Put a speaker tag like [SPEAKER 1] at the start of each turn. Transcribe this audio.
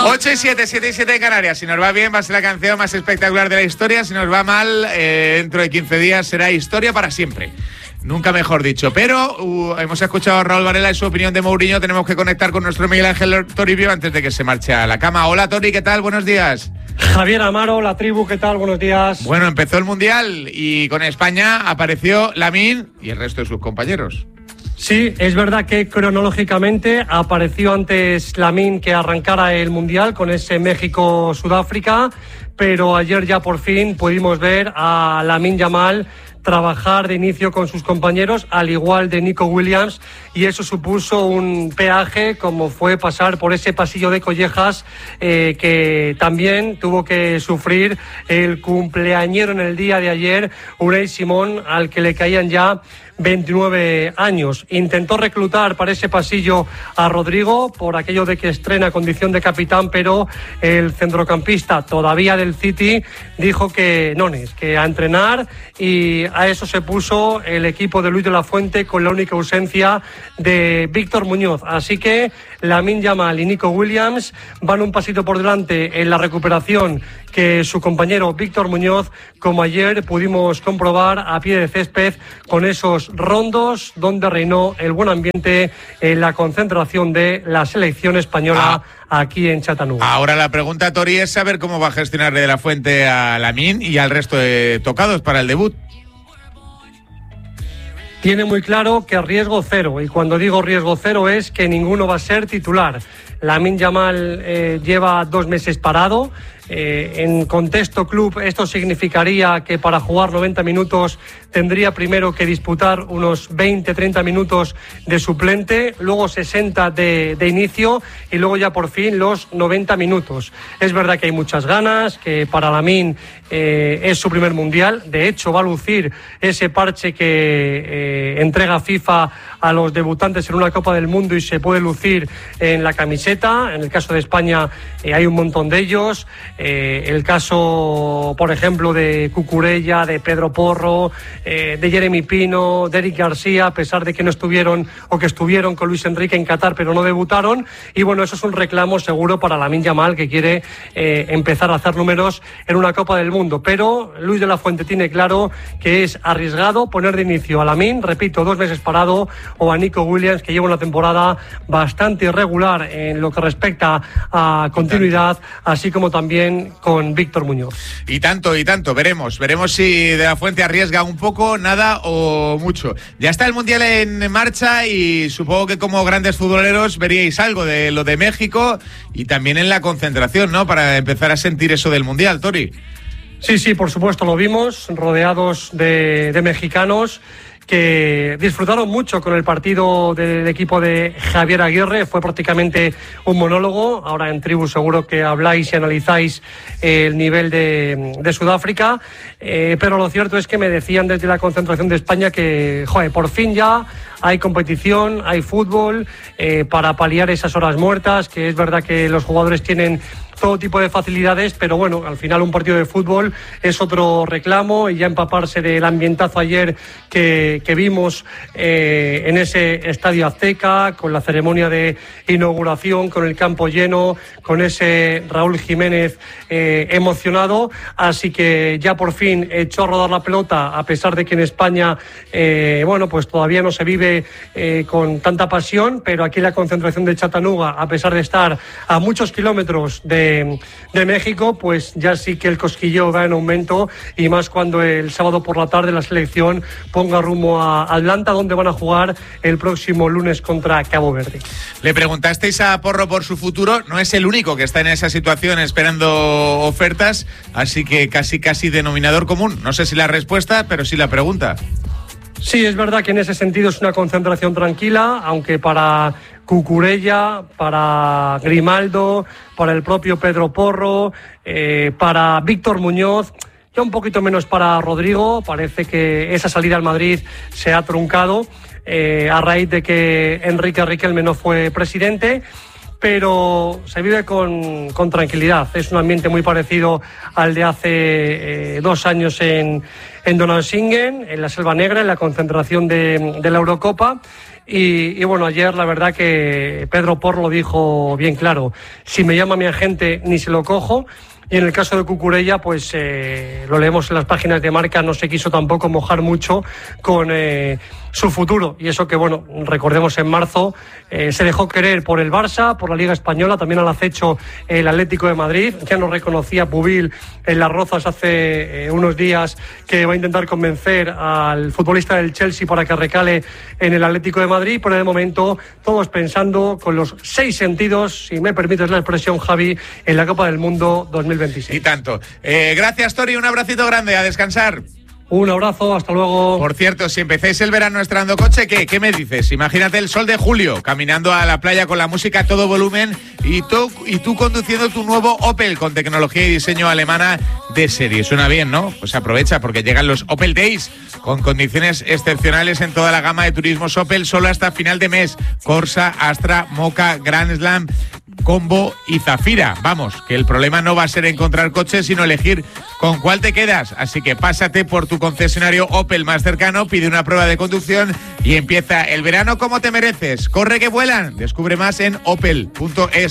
[SPEAKER 1] 8 y 7, 7 y 7 de Canarias. Si nos va bien va a ser la canción más espectacular de la historia. Si nos va mal, dentro de 15 días será historia para siempre. Nunca mejor dicho. Pero hemos escuchado a Raúl Varela y su opinión de Mourinho. Tenemos que conectar con nuestro Miguel Ángel Toribio antes de que se marche a la cama. Hola, Tori, ¿qué tal? Buenos días.
[SPEAKER 2] Javier Amaro, la tribu, ¿qué tal? Buenos días.
[SPEAKER 1] Bueno, empezó el Mundial y con España apareció Lamine y el resto de sus compañeros.
[SPEAKER 2] Sí, es verdad que cronológicamente apareció antes Lamine que arrancara el Mundial con ese México-Sudáfrica, pero ayer ya por fin pudimos ver a Lamine Yamal trabajar de inicio con sus compañeros, al igual de Nico Williams, y eso supuso un peaje, como fue pasar por ese pasillo de collejas que también tuvo que sufrir el cumpleañero en el día de ayer, Unai Simón, al que le caían ya 29 años. Intentó reclutar para ese pasillo a Rodrigo por aquello de que estrena condición de capitán, pero el centrocampista todavía del City dijo que que a entrenar, y a eso se puso el equipo de Luis de la Fuente con la única ausencia de Víctor Muñoz. Así que Lamine Yamal y Nico Williams van un pasito por delante en la recuperación que su compañero Víctor Muñoz, como ayer pudimos comprobar a pie de césped con esos rondos donde reinó el buen ambiente en la concentración de la selección española aquí en Chattanooga.
[SPEAKER 1] Ahora la pregunta, Tori, es saber cómo va a gestionar de la Fuente a Lamine y al resto de tocados para el debut.
[SPEAKER 2] Tiene muy claro que riesgo cero, y cuando digo riesgo cero es que ninguno va a ser titular. Lamine Yamal lleva 2 meses parado. En contexto club esto significaría que para jugar 90 minutos tendría primero que disputar unos 20-30 minutos de suplente, luego 60 de inicio y luego ya por fin los 90 minutos. Es verdad que hay muchas ganas, que para Lamine es su primer mundial. De hecho va a lucir ese parche que entrega FIFA a los debutantes en una Copa del Mundo y se puede lucir en la camiseta. En el caso de España hay un montón de ellos. El caso, por ejemplo, de Cucurella, de Pedro Porro, de Jeremy Pino, de Eric García, a pesar de que no estuvieron o que estuvieron con Luis Enrique en Qatar, pero no debutaron. Y bueno, eso es un reclamo seguro para Lamine Yamal, que quiere empezar a hacer números en una Copa del Mundo. Pero Luis de la Fuente tiene claro que es arriesgado poner de inicio a Lamine, repito, 2 meses parado, o a Nico Williams, que lleva una temporada bastante irregular en lo que respecta a continuidad, así como también con Víctor Muñoz.
[SPEAKER 1] Y tanto, veremos si de la Fuente arriesga un poco, nada o mucho. Ya está el Mundial en marcha y supongo que como grandes futboleros veríais algo de lo de México y también en la concentración, ¿no? Para empezar a sentir eso del Mundial, Tori.
[SPEAKER 2] Sí, por supuesto, lo vimos, rodeados de mexicanos que disfrutaron mucho con el partido del equipo de Javier Aguirre. Fue prácticamente un monólogo. Ahora en Tribu seguro que habláis y analizáis el nivel de Sudáfrica, pero lo cierto es que me decían desde la concentración de España que, por fin ya hay competición, hay fútbol, para paliar esas horas muertas, que es verdad que los jugadores tienen todo tipo de facilidades, pero bueno, al final un partido de fútbol es otro reclamo, y ya empaparse del ambientazo ayer que vimos en ese Estadio Azteca, con la ceremonia de inauguración, con el campo lleno, con ese Raúl Jiménez emocionado. Así que ya por fin echó a rodar la pelota, a pesar de que en España pues todavía no se vive con tanta pasión, pero aquí la concentración de Chattanooga, a pesar de estar a muchos kilómetros de México, pues ya sí que el cosquilleo va en aumento, y más cuando el sábado por la tarde la selección ponga rumbo a Atlanta, donde van a jugar el próximo lunes contra Cabo Verde.
[SPEAKER 1] Le preguntasteis a Porro por su futuro, no es el único que está en esa situación esperando ofertas, así que casi denominador común. No sé si la respuesta, pero sí la pregunta.
[SPEAKER 2] Sí, es verdad que en ese sentido es una concentración tranquila, aunque para Cucurella, para Grimaldo, para el propio Pedro Porro, para Víctor Muñoz, ya un poquito menos para Rodrigo. Parece que esa salida al Madrid se ha truncado a raíz de que Enrique Riquelme no fue presidente, pero se vive con tranquilidad. Es un ambiente muy parecido al de hace 2 años en Donaueschingen, en la Selva Negra, en la concentración de la Eurocopa. Y bueno, ayer la verdad que Pedro Porro lo dijo bien claro: si me llama mi agente ni se lo cojo. Y en el caso de Cucurella, pues lo leemos en las páginas de Marca, no se quiso tampoco mojar mucho con su futuro. Y eso que, bueno, recordemos, en marzo se dejó querer por el Barça, por la Liga Española, también al acecho el Atlético de Madrid. Ya nos reconocía Pubil en Las Rozas hace unos días que va a intentar convencer al futbolista del Chelsea para que recale en el Atlético de Madrid. Pero de momento todos pensando con los 6 sentidos, si me permites la expresión, Javi, en la Copa del Mundo 2026.
[SPEAKER 1] Y tanto. Gracias, Tori, un abracito grande, a descansar.
[SPEAKER 2] Un abrazo, hasta luego.
[SPEAKER 1] Por cierto, si empecéis el verano estrenando coche, ¿qué me dices? Imagínate el sol de julio, caminando a la playa con la música a todo volumen y tú conduciendo tu nuevo Opel con tecnología y diseño alemana de serie. Suena bien, ¿no? Pues aprovecha, porque llegan los Opel Days con condiciones excepcionales en toda la gama de turismos Opel, solo hasta final de mes. Corsa, Astra, Mocha, Grand Slam, Combo y Zafira. Vamos, que el problema no va a ser encontrar coches, sino elegir con cuál te quedas. Así que pásate por tu concesionario Opel más cercano, pide una prueba de conducción y empieza el verano como te mereces. Corre que vuelan. Descubre más en opel.es.